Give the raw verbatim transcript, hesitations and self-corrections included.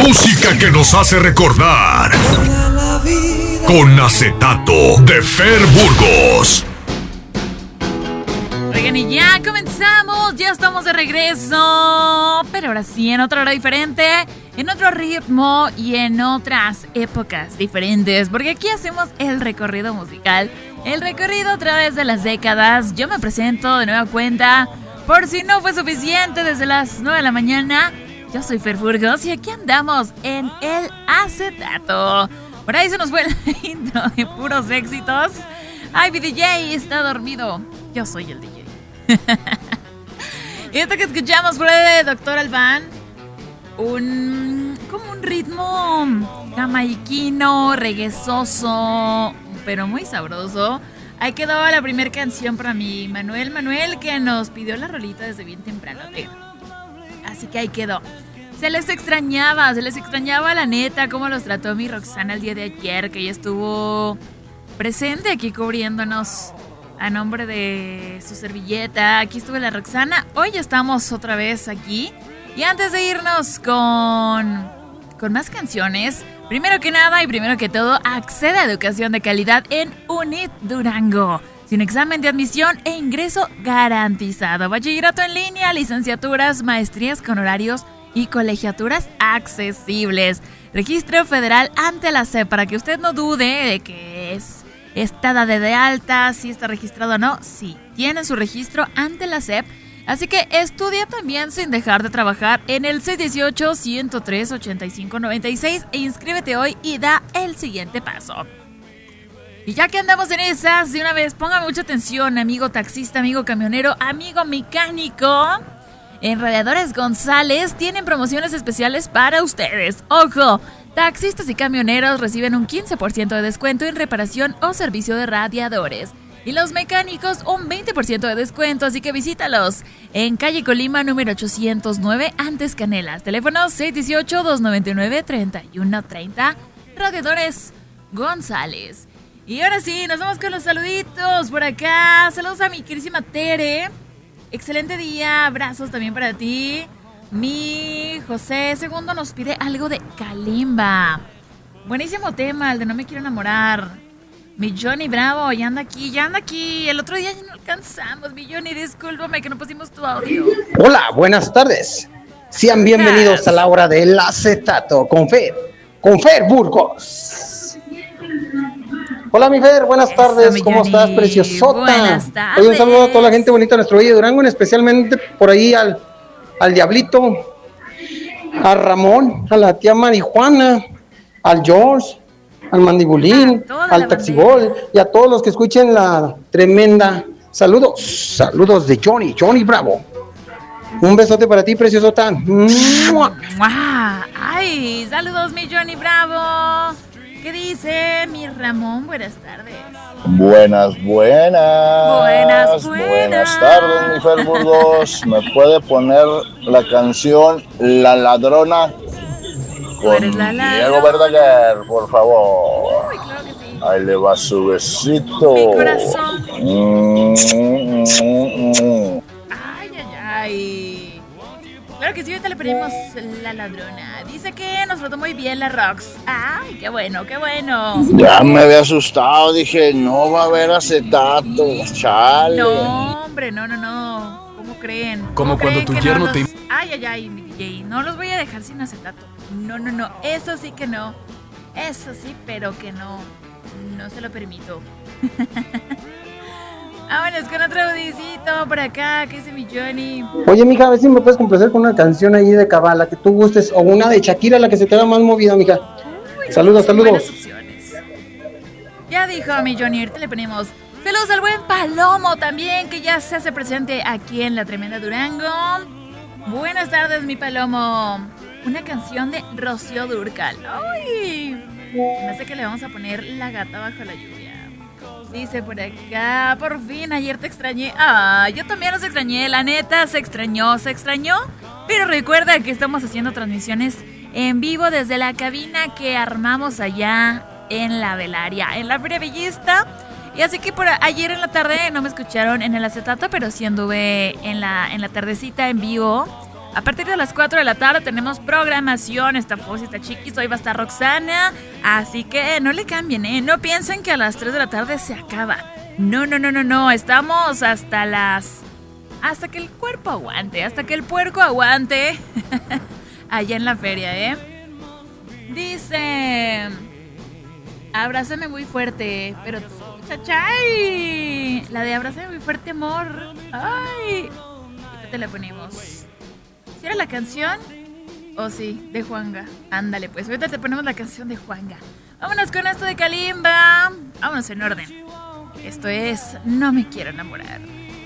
Música que nos hace recordar. Con Acetato de Fer Burgos. Oigan, y ya comenzamos, ya estamos de regreso, pero ahora sí, en otra hora diferente, en otro ritmo y en otras épocas diferentes, porque aquí hacemos el recorrido musical, el recorrido a través de las décadas. Yo me presento de nueva cuenta, por si no fue suficiente, desde las nueve de la mañana. Yo soy Fer Burgos y aquí andamos en el Acetato. Por ahí se nos fue el intro de puros éxitos. Ay, mi D J está dormido. Yo soy el D J. Y esto que escuchamos fue de Doctor Alban, un como un ritmo jamaiquino, reguesoso, pero muy sabroso. Ahí quedó la primera canción para mi Manuel Manuel, que nos pidió la rolita desde bien temprano. Así que ahí quedó. Se les extrañaba, se les extrañaba la neta cómo los trató mi Roxana el día de ayer, que ella estuvo presente aquí cubriéndonos a nombre de su servilleta. Aquí estuvo la Roxana. Hoy ya estamos otra vez aquí. Y antes de irnos con, con más canciones, primero que nada y primero que todo, accede a educación de calidad en UNIT Durango. Sin examen de admisión e ingreso garantizado. Bachillerato en línea, licenciaturas, maestrías con horarios y colegiaturas accesibles. Registro federal ante la S E P para que usted no dude de que es está dada de alta, si está registrado o no. Sí, tiene su registro ante la S E P. Así que estudia también sin dejar de trabajar en el seis uno ocho, uno cero tres, ocho cinco nueve seis e inscríbete hoy y da el siguiente paso. Y ya que andamos en esas, de una vez, ponga mucha atención, amigo taxista, amigo camionero, amigo mecánico. En Radiadores González tienen promociones especiales para ustedes. ¡Ojo! Taxistas y camioneros reciben un quince por ciento de descuento en reparación o servicio de radiadores. Y los mecánicos un veinte por ciento de descuento, así que visítalos. En calle Colima, número ochocientos nueve, Antes Canelas. Teléfono seis uno ocho, dos nueve nueve, tres uno tres cero. Radiadores González. Y ahora sí, nos vamos con los saluditos por acá. Saludos a mi querísima Tere. Excelente día, abrazos también para ti. Mi José Segundo nos pide algo de Kalimba. Buenísimo tema, el de No Me Quiero Enamorar. Mi Johnny Bravo, ya anda aquí, ya anda aquí. El otro día ya no alcanzamos, mi Johnny, discúlpame que no pusimos tu audio. Hola, buenas tardes. Sean bienvenidos a la hora del Acetato con Fer, con Fer Burgos. Hola mi Fer, buenas Eso, tardes, ¿cómo Johnny? estás, preciosota? Buenas tardes. Hoy un saludo a toda la gente bonita de nuestro Valle de Durango, especialmente por ahí al, al Diablito, a Ramón, a la tía Marijuana, al George, al Mandibulín, al Taxibol y a todos los que escuchen la tremenda. Saludos, saludos de Johnny, Johnny Bravo. Un besote para ti, preciosota. ¡Mua! ¡Mua! ¡Ay! Saludos, mi Johnny Bravo. ¿Qué dice mi Ramón? Buenas tardes. Buenas, buenas. Buenas, buenas. Buenas tardes, mi Fer Burgos. ¿Me puede poner la canción La Ladrona? Con la Diego Verdaguer, por favor. Uy, claro que sí. Ahí le va su besito. Mi corazón. Mm, mm, mm. Ay, ay, ay. Claro que sí, ahorita le ponemos La Ladrona. Dice que nos trató muy bien la Rox. Ay, qué bueno, qué bueno. Ya me había asustado, dije, no va a haber acetato, chale. No, hombre, no, no, no. ¿Cómo creen? ¿Cómo Como cuando creen tu que yerno no te- los- Ay, ay, ay, mi D J. No los voy a dejar sin acetato. No, no, no. Eso sí que no. Eso sí, pero que no. No se lo permito. Vámonos con otro audicito por acá. ¿Qué dice mi Johnny? Oye, mija, a ver si me puedes complacer con una canción ahí de Cabal, que tú gustes, o una de Shakira, la que se te haga más movida, mija. Uy, Saludos, sí, saludos. buenas opciones. Ya dijo mi Johnny, ahorita le ponemos saludos al buen Palomo también, que ya se hace presente aquí en la tremenda Durango. Buenas tardes, mi Palomo. Una canción de Rocío Dúrcal. ¡Ay! Me hace que le vamos a poner La Gata Bajo la Lluvia. Dice por acá, por fin, ayer te extrañé. Ah, yo también los extrañé, la neta, se extrañó, se extrañó. Pero recuerda que estamos haciendo transmisiones en vivo desde la cabina que armamos allá en la Velaria, en la Feria Bellista. Y así que por ayer en la tarde no me escucharon en el acetato, pero sí anduve en la, en la tardecita en vivo A partir de las cuatro de la tarde tenemos programación. Está Fossi, está Chiquis, hoy va a estar Roxana. Así que no le cambien, ¿eh? No piensen que a las tres de la tarde se acaba. No, no, no, no, no. Estamos hasta las... Hasta que el cuerpo aguante, hasta que el puerco aguante. Allá en la feria, ¿eh? Dice... Abrázame muy fuerte, pero... ¡Chachay! La de abrázame muy fuerte, amor. ¡Ay! ¿Qué te la ponemos? ¿Si era la canción? ¿O oh, sí? De Juanga. Ándale, pues ahorita te ponemos la canción de Juanga. Vámonos con esto de Kalimba. Vámonos en orden. Esto es No me quiero enamorar.